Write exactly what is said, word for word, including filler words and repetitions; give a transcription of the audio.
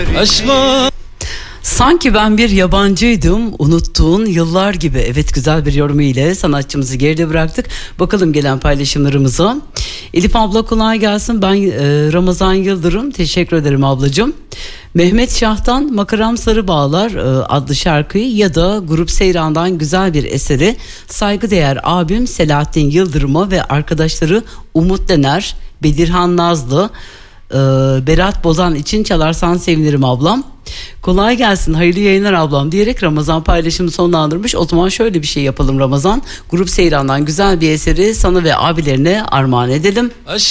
Aşkım. Sanki ben bir yabancıydım, unuttuğun yıllar gibi. Evet, güzel bir yorumu ile sanatçımızı geride bıraktık. Bakalım gelen paylaşımlarımıza. Elif abla kolay gelsin. Ben e, Ramazan Yıldırım. Teşekkür ederim ablacığım. Mehmet Şah'tan Makaram Sarı Bağlar e, adlı şarkıyı ya da Grup Seyran'dan güzel bir eseri saygıdeğer abim Selahattin Yıldırım'a ve arkadaşları Umut Dener, Bedirhan Nazlı, e, Berat Bozan için çalarsan sevinirim ablam. Kolay gelsin, hayırlı yayınlar ablam diyerek Ramazan paylaşımı sonlandırmış. O zaman şöyle bir şey yapalım Ramazan. Grup Seyran'dan güzel bir eseri sana ve abilerine armağan edelim. Aşkım.